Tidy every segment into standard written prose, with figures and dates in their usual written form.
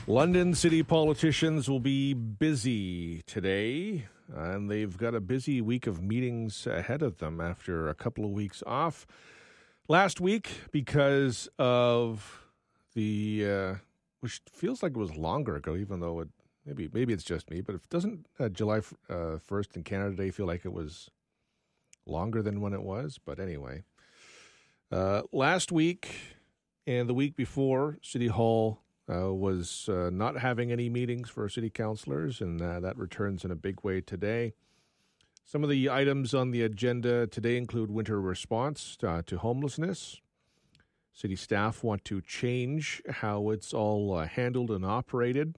London city politicians will be busy today, and they've got a busy week of meetings ahead of them after a couple of weeks off last week because of the, which feels like it was longer ago, even though it maybe it's just me, but it doesn't July 1st in Canada Day feel like it was longer than when it was. But anyway, last week and the week before, City Hall was not having any meetings for city councillors, and that returns in a big way today. Some of the items on the agenda today include winter response to homelessness. City staff want to change how it's all handled and operated.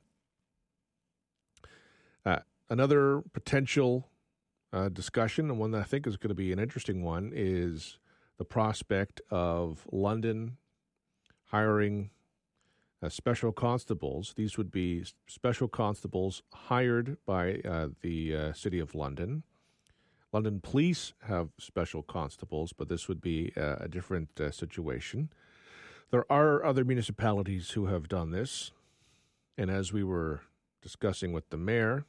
Another potential discussion, and one that I think is going to be an interesting one, is the prospect of London hiring special constables. These would be special constables hired by the City of London. London Police have special constables, but this would be a different situation. There are other municipalities who have done this, and as we were discussing with the mayor,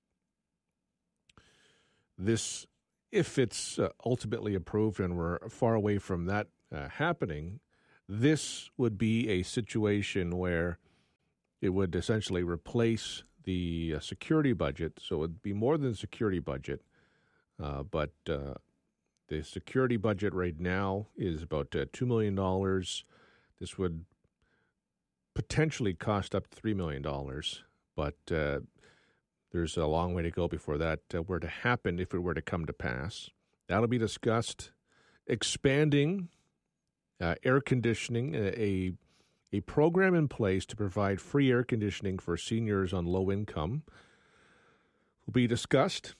this, if it's ultimately approved, and we're far away from that happening, this would be a situation where it would essentially replace the security budget. So it would be more than the security budget, but the security budget right now is about $2 million. This would potentially cost up to $3 million, but there's a long way to go before that were to happen, if it were to come to pass. That'll be discussed. Expanding air conditioning, a program in place to provide free air conditioning for seniors on low income will be discussed.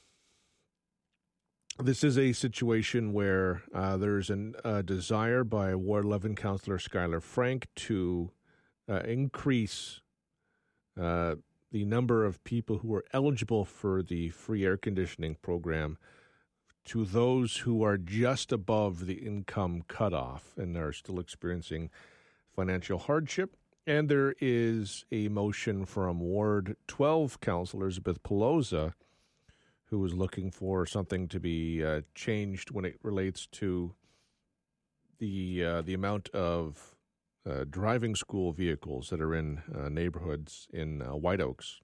This is a situation where there's a desire by Ward 11 Councillor Skylar Frank to increase the number of people who are eligible for the free air conditioning program to those who are just above the income cutoff and are still experiencing financial hardship. And there is a motion from Ward 12 Councillor Elizabeth Pelosa, who is looking for something to be changed when it relates to the amount of driving school vehicles that are in neighborhoods in White Oaks.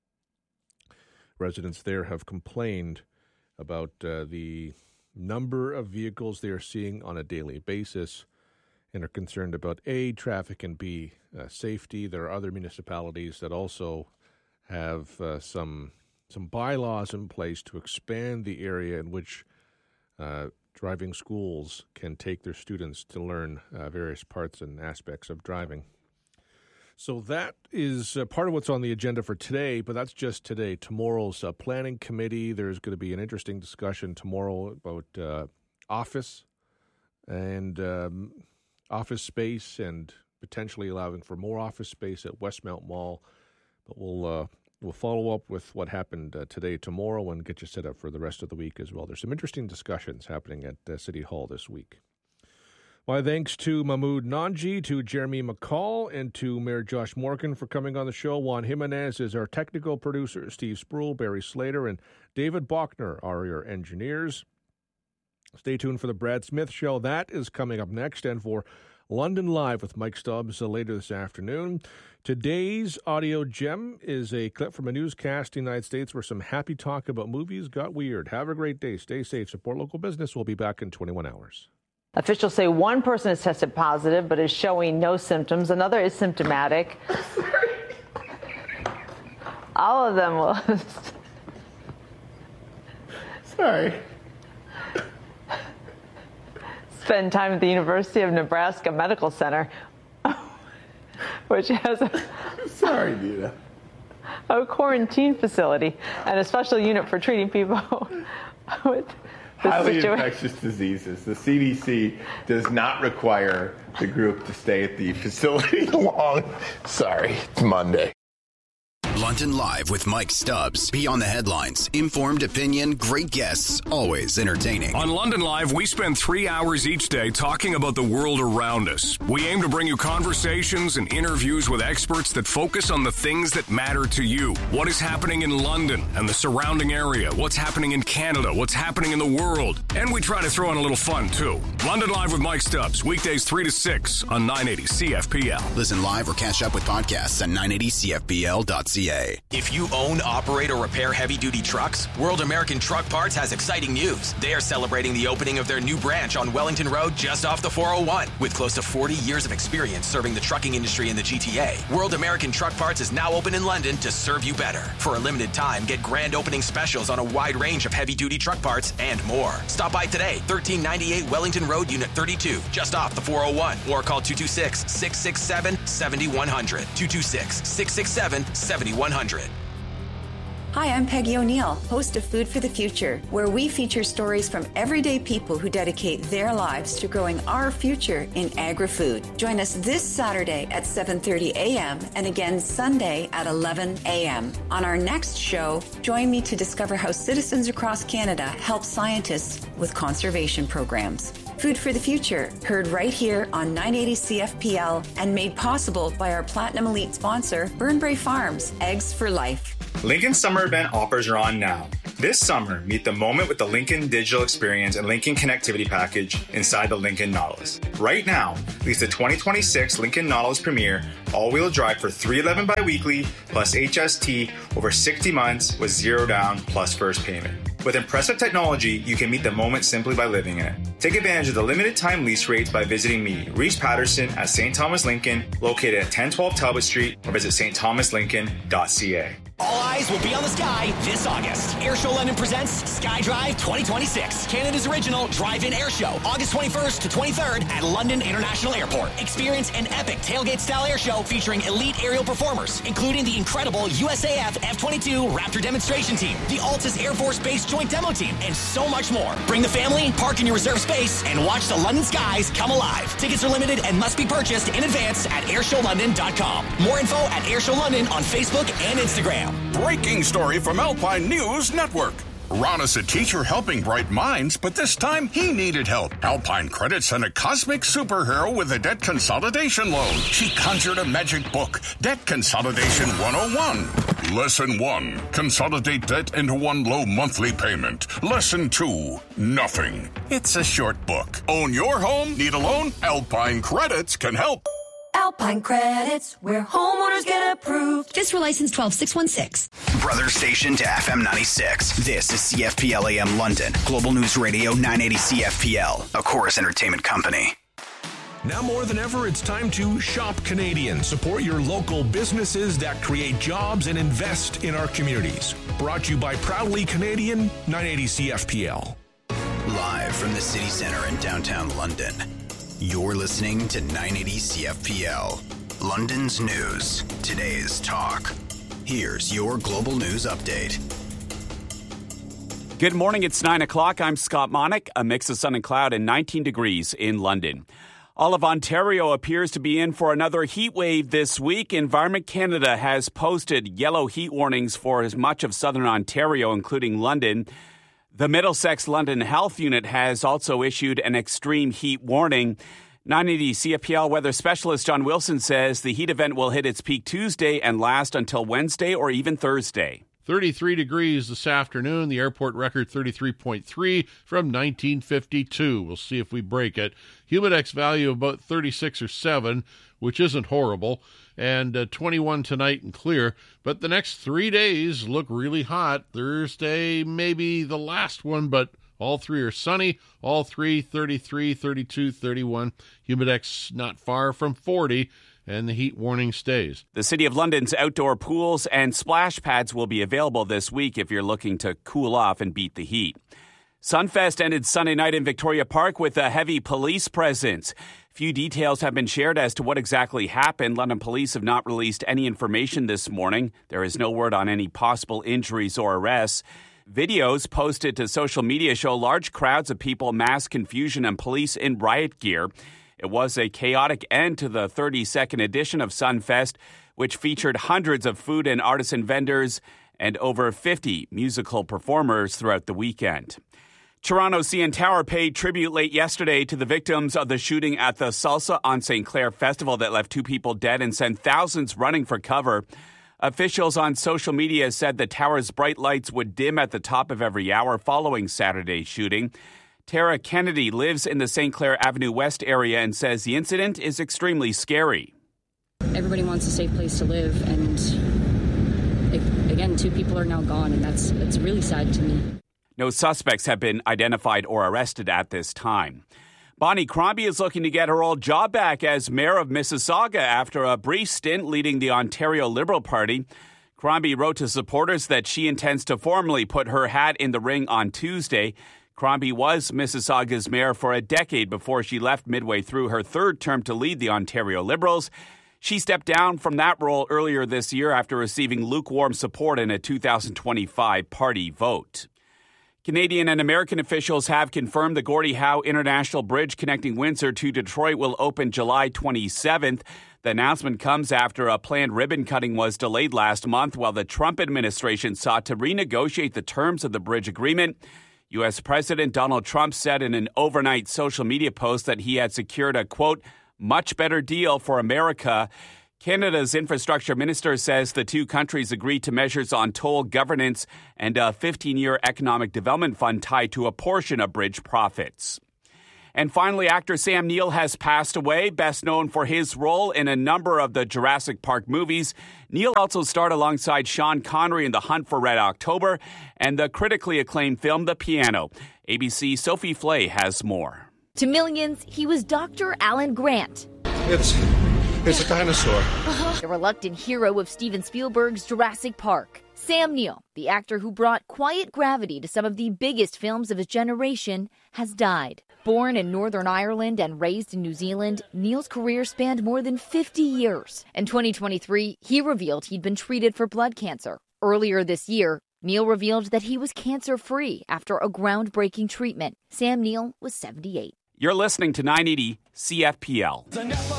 Residents there have complained about the number of vehicles they are seeing on a daily basis and are concerned about A, traffic, and B, safety. There are other municipalities that also have some bylaws in place to expand the area in which driving schools can take their students to learn various parts and aspects of driving. So that is part of what's on the agenda for today, but that's just today. Tomorrow's planning committee, there's going to be an interesting discussion tomorrow about office and office space and potentially allowing for more office space at Westmount Mall. But we'll follow up with what happened today, tomorrow, and get you set up for the rest of the week as well. There's some interesting discussions happening at City Hall this week. My thanks to Mahmoud Nanji, to Jeremy McCall, and to Mayor Josh Morgan for coming on the show. Juan Jimenez is our technical producer. Steve Spruill, Barry Slater, and David Bachner are your engineers. Stay tuned for the Brad Smith Show. That is coming up next, and for London Live with Mike Stubbs later this afternoon. Today's audio gem is a clip from a newscast in the United States where some happy talk about movies got weird. Have a great day. Stay safe. Support local business. We'll be back in 21 hours. Officials say one person has tested positive but is showing no symptoms. Another is symptomatic. All of them will. Sorry. Spend time at the University of Nebraska Medical Center, which has Sorry, Nina. a quarantine facility and a special unit for treating people with highly infectious diseases. The CDC does not require the group to stay at the facility long. Sorry, it's Monday. London Live with Mike Stubbs. Beyond the headlines, informed opinion, great guests, always entertaining. On London Live, we spend 3 hours each day talking about the world around us. We aim to bring you conversations and interviews with experts that focus on the things that matter to you. What is happening in London and the surrounding area? What's happening in Canada? What's happening in the world? And we try to throw in a little fun, too. London Live with Mike Stubbs, weekdays 3 to 6 on 980 CFPL. Listen live or catch up with podcasts at 980CFPL.ca. If you own, operate, or repair heavy-duty trucks, World American Truck Parts has exciting news. They are celebrating the opening of their new branch on Wellington Road just off the 401. With close to 40 years of experience serving the trucking industry in the GTA, World American Truck Parts is now open in London to serve you better. For a limited time, get grand opening specials on a wide range of heavy-duty truck parts and more. Stop by today, 1398 Wellington Road, Unit 32, just off the 401, or call 226-667-7100. 226-667-7100. Hi, I'm Peggy O'Neill, host of Food for the Future, where we feature stories from everyday people who dedicate their lives to growing our future in agri-food. Join us this Saturday at 7:30 a.m. and again Sunday at 11 a.m. On our next show, join me to discover how citizens across Canada help scientists with conservation programs. Food for the Future, heard right here on 980 CFPL and made possible by our Platinum Elite sponsor, Burnbrae Farms, Eggs for Life. Lincoln Summer Event offers are on now. This summer, meet the moment with the Lincoln Digital Experience and Lincoln Connectivity Package inside the Lincoln Nautilus. Right now, lease the 2026 Lincoln Nautilus Premier all-wheel drive for $311 bi-weekly plus HST over 60 months with zero down plus first payment. With impressive technology, you can meet the moment simply by living in it. Take advantage of the limited time lease rates by visiting me, Reese Patterson, at St. Thomas Lincoln, located at 1012 Talbot Street, or visit stthomaslincoln.ca. All eyes will be on the sky this August. Airshow London presents SkyDrive 2026, Canada's original drive-in airshow, August 21st to 23rd at London International Airport. Experience an epic tailgate-style airshow featuring elite aerial performers, including the incredible USAF F-22 Raptor demonstration team, the Altus Air Force Base Joint Demo Team, and so much more. Bring the family, park in your reserved space, and watch the London skies come alive. Tickets are limited and must be purchased in advance at airshowlondon.com. More info at Airshow London on Facebook and Instagram. Breaking story from Alpine News Network. Ron is a teacher helping bright minds, but this time he needed help. Alpine Credit sent a cosmic superhero with a debt consolidation loan. She conjured a magic book, Debt Consolidation 101. Lesson 1, consolidate debt into one low monthly payment. Lesson 2, nothing. It's a short book. Own your home? Need a loan? Alpine Credits can help. Alpine Credits, where homeowners get approved. Just for license 12616. Brother station to FM 96. This is CFPL AM London. Global News Radio 980 CFPL. A Chorus Entertainment Company. Now more than ever, it's time to shop Canadian. Support your local businesses that create jobs and invest in our communities. Brought to you by Proudly Canadian, 980 CFPL. Live from the city center in downtown London. You're listening to 980 CFPL, London's news, today's talk. Here's your global news update. Good morning, it's 9 o'clock. I'm Scott Monick. A mix of sun and cloud and 19 degrees in London. All of Ontario appears to be in for another heat wave this week. Environment Canada has posted yellow heat warnings for as much of southern Ontario, including London. The Middlesex London Health Unit has also issued an extreme heat warning. 980 CFPL weather specialist John Wilson says the heat event will hit its peak Tuesday and last until Wednesday or even Thursday. 33 degrees this afternoon. The airport record 33.3 from 1952. We'll see if we break it. Humidex value of about 36 or 7, which isn't horrible, and 21 tonight and clear. But the next 3 days look really hot. Thursday, maybe the last one, but all three are sunny. All three, 33, 32, 31. Humidex not far from 40. And the heat warning stays. The City of London's outdoor pools and splash pads will be available this week if you're looking to cool off and beat the heat. Sunfest ended Sunday night in Victoria Park with a heavy police presence. Few details have been shared as to what exactly happened. London police have not released any information this morning. There is no word on any possible injuries or arrests. Videos posted to social media show large crowds of people, mass confusion, and police in riot gear. It was a chaotic end to the 32nd edition of Sunfest, which featured hundreds of food and artisan vendors and over 50 musical performers throughout the weekend. Toronto CN Tower paid tribute late yesterday to the victims of the shooting at the Salsa on St. Clair Festival that left 2 people dead and sent thousands running for cover. Officials on social media said the tower's bright lights would dim at the top of every hour following Saturday's shooting. Tara Kennedy lives in the St. Clair Avenue West area and says the incident is extremely scary. Everybody wants a safe place to live, and again, 2 people are now gone, and that's really sad to me. No suspects have been identified or arrested at this time. Bonnie Crombie is looking to get her old job back as mayor of Mississauga after a brief stint leading the Ontario Liberal Party. Crombie wrote to supporters that she intends to formally put her hat in the ring on Tuesday. Crombie was Mississauga's mayor for a decade before she left midway through her 3rd term to lead the Ontario Liberals. She stepped down from that role earlier this year after receiving lukewarm support in a 2025 party vote. Canadian and American officials have confirmed the Gordie Howe International Bridge connecting Windsor to Detroit will open July 27th. The announcement comes after a planned ribbon cutting was delayed last month while the Trump administration sought to renegotiate the terms of the bridge agreement. U.S. President Donald Trump said in an overnight social media post that he had secured a, quote, much better deal for America. Canada's infrastructure minister says the 2 countries agreed to measures on toll governance and a 15-year economic development fund tied to a portion of bridge profits. And finally, actor Sam Neill has passed away, best known for his role in a number of the Jurassic Park movies. Neill also starred alongside Sean Connery in The Hunt for Red October and the critically acclaimed film The Piano. ABC's Sophie Flay has more. To millions, he was Dr. Alan Grant. It's a dinosaur. The reluctant hero of Steven Spielberg's Jurassic Park. Sam Neill, the actor who brought quiet gravity to some of the biggest films of his generation, has died. Born in Northern Ireland and raised in New Zealand, Neill's career spanned more than 50 years. In 2023, he revealed he'd been treated for blood cancer. Earlier this year, Neill revealed that he was cancer-free after a groundbreaking treatment. Sam Neill was 78. You're listening to 980 CFPL.